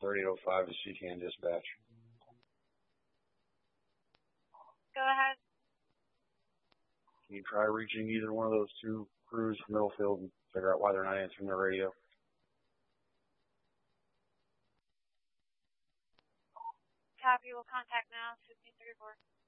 3805 to CTN dispatch. Go ahead. Can you try reaching either one of those two crews from Middlefield and figure out why they're not answering their radio? Copy. We'll contact now. 1534.